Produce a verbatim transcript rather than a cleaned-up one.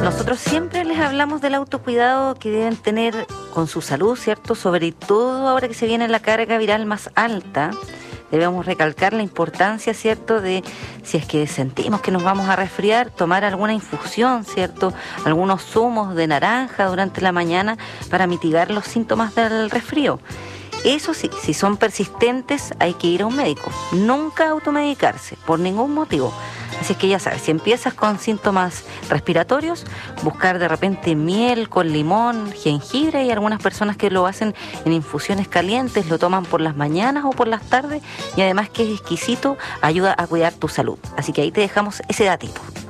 nosotros siempre les hablamos del autocuidado que deben tener con su salud, ¿cierto? Sobre todo ahora que se viene la carga viral más alta, debemos recalcar la importancia, ¿cierto?, de si es que sentimos que nos vamos a resfriar, tomar alguna infusión, ¿cierto?, algunos zumos de naranja durante la mañana para mitigar los síntomas del resfrío. Eso sí, si son persistentes hay que ir a un médico, nunca automedicarse, por ningún motivo. Así es que ya sabes, si empiezas con síntomas respiratorios, buscar de repente miel con limón, jengibre, y algunas personas que lo hacen en infusiones calientes, lo toman por las mañanas o por las tardes, y además que es exquisito, ayuda a cuidar tu salud. Así que ahí te dejamos ese datito.